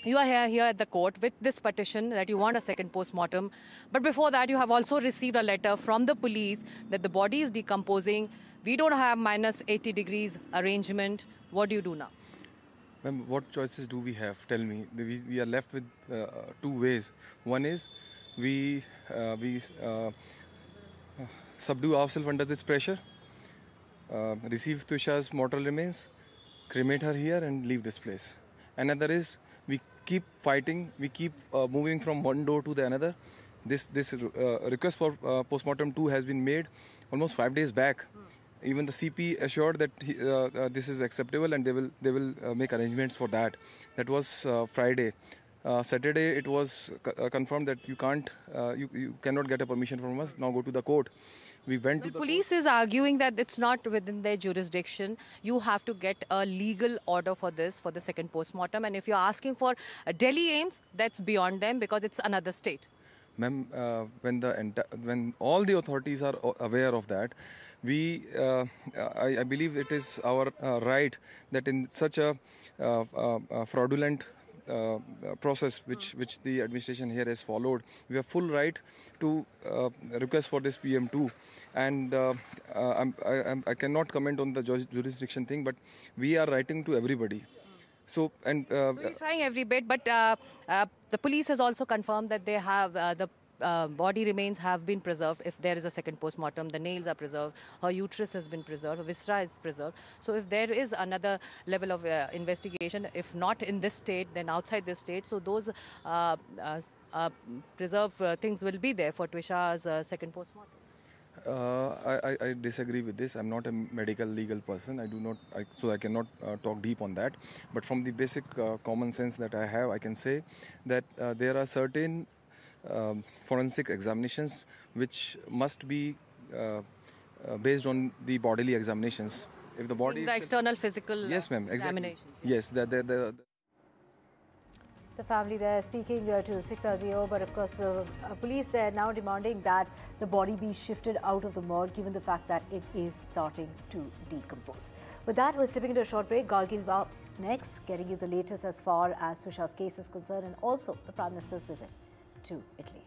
You are here at the court with this petition that you want a second post-mortem. But before that, you have also received a letter from the police that the body is decomposing. We don't have minus 80 degrees arrangement. What do you do now? Ma'am, what choices do we have? Tell me. We are left with two ways. One is we subdue ourselves under this pressure, receive Twisha's mortal remains, cremate her here and leave this place. Another is we keep fighting, we keep moving from one door to the another. This request for postmortem 2 has been made almost 5 days back. Even the CP assured that this is acceptable and they will make arrangements for that. That was Friday. Saturday it was confirmed that you cannot get a permission from us. Now go to the court. We went to the police is arguing that it's not within their jurisdiction. You have to get a legal order for this, for the second postmortem. And if you're asking for Delhi AIIMS, that's beyond them because it's another state. Ma'am, when all the authorities are aware of that, I believe it is our right that in such a fraudulent process which the administration here has followed, we have full right to request for this PM2, and I cannot comment on the jurisdiction thing, but we are writing to everybody. So you're trying every bit, but the police has also confirmed that they have the body remains have been preserved. If there is a second postmortem, the nails are preserved, her uterus has been preserved, her viscera is preserved. So if there is another level of investigation, if not in this state, then outside this state, so those preserved things will be there for Twisha's second postmortem. I disagree with this. I'm not a medical legal person. So I cannot talk deep on that. But from the basic common sense that I have, I can say that there are certain forensic examinations which must be based on the bodily examinations. If the body the external physical yes, ma'am, exactly. examinations. Yes, the family there speaking to Sikta Dio, but of course the police there now demanding that the body be shifted out of the morgue given the fact that it is starting to decompose. With that, we're stepping into a short break. Gargil next, getting you the latest as far as Twisha's case is concerned and also the Prime Minister's visit to Italy.